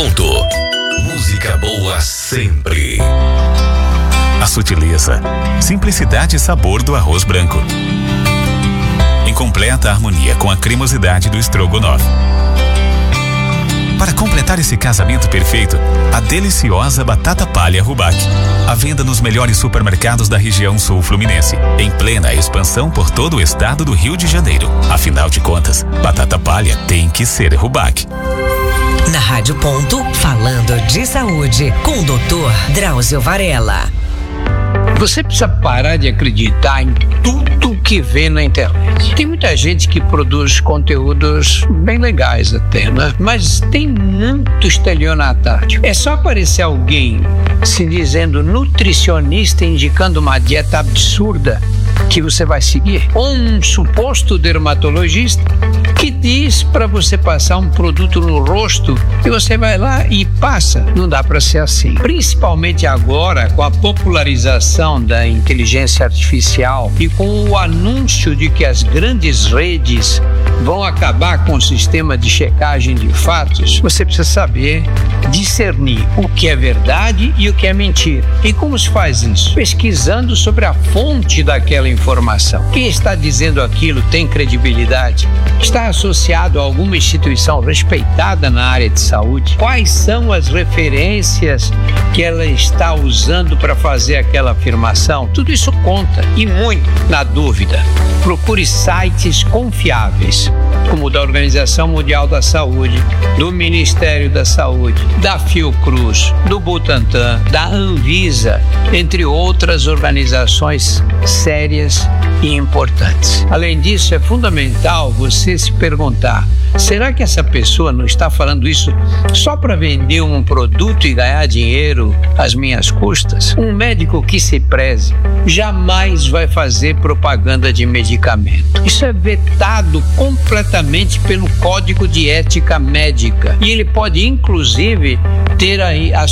ponto. Música boa sempre. A sutileza, simplicidade e sabor do arroz branco, em completa harmonia com a cremosidade do estrogonofe. Para completar esse casamento perfeito, a deliciosa batata palha Rubac. À venda nos melhores supermercados da região sul fluminense, em plena expansão por todo o estado do Rio de Janeiro. Afinal de contas, batata palha tem que ser Rubac. Na Rádio Ponto, falando de saúde, com o Dr. Drauzio Varela. Você precisa parar de acreditar em tudo que vê na internet. Tem muita gente que produz conteúdos bem legais até, né? Mas tem muito estelionatário. É só aparecer alguém se dizendo nutricionista, indicando uma dieta absurda que você vai seguir, ou um suposto dermatologista que diz para você passar um produto no rosto e você vai lá e passa. Não dá para ser assim. Principalmente agora, com a popularização da inteligência artificial e com o anúncio de que as grandes redes vão acabar com o sistema de checagem de fatos, você precisa saber discernir o que é verdade e o que é mentira. E como se faz isso? Pesquisando sobre a fonte daquela informação. Quem está dizendo aquilo tem credibilidade? Está associado a alguma instituição respeitada na área de saúde? Quais são as referências que ela está usando para fazer aquela afirmação? Tudo isso conta, e muito. Na dúvida, procure sites confiáveis, como o da Organização Mundial da Saúde, do Ministério da Saúde, da Fiocruz, do Butantan, da Anvisa, entre outras organizações sérias e importantes. Além disso, é fundamental você se perguntar: será que essa pessoa não está falando isso só para vender um produto e ganhar dinheiro às minhas custas? Um médico que se preze jamais vai fazer propaganda de medicamento. Isso é vetado completamente pelo Código de Ética Médica. E ele pode, inclusive, ter aí a